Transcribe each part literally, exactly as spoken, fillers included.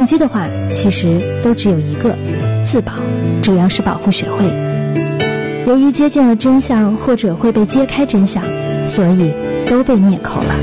机的话，其实都只有一个，自保，主要是保护雪慧。由于接近了真相，或者会被揭开真相，所以都被灭口了。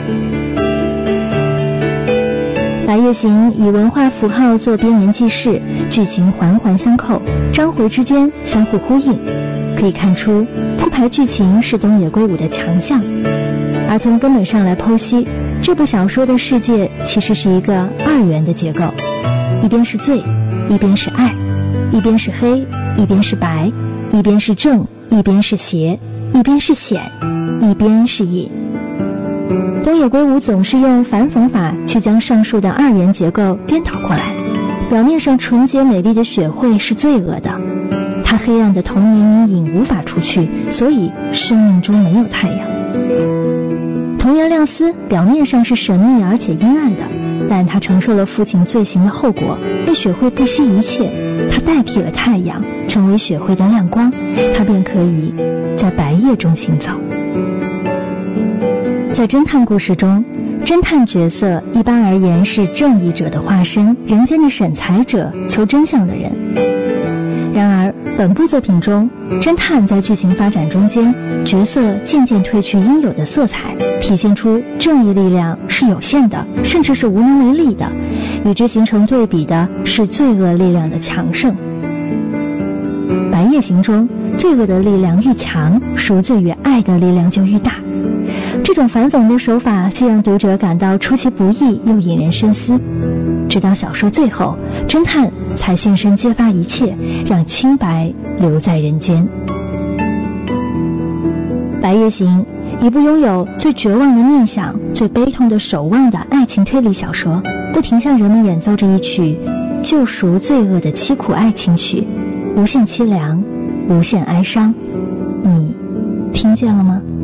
白夜行以文化符号做编年记事，剧情环环相扣，章回之间相互呼应，可以看出铺排剧情是东野圭吾的强项。而从根本上来剖析，这部小说的世界其实是一个二元的结构，一边是罪，一边是爱，一边是黑，一边是白，一边是正，一边是邪，一边是险，一边是隐。东野圭吾总是用反讽法去将上述的二元结构颠倒过来。表面上纯洁美丽的雪慧是罪恶的，她黑暗的童年阴影无法除去，所以生命中没有太阳。桐原亮司表面上是神秘而且阴暗的，但他承受了父亲罪行的后果，为雪慧不惜一切，他代替了太阳，成为雪慧的亮光，他便可以在白夜中行走。在侦探故事中，侦探角色一般而言是正义者的化身，人间的审裁者，求真相的人。然而本部作品中，侦探在剧情发展中间，角色渐渐褪去应有的色彩，体现出正义力量是有限的，甚至是无能为力的，与之形成对比的是罪恶力量的强盛。白夜行中，罪恶的力量愈强，赎罪与爱的力量就愈大。这种反讽的手法既让读者感到出其不意，又引人深思。直到小说最后，侦探才现身揭发一切，让清白留在人间。白夜行，一部拥有最绝望的念想、最悲痛的守望的爱情推理小说，不停向人们演奏着一曲救赎罪恶的凄苦爱情曲，无限凄凉，无限哀伤。你听见了吗？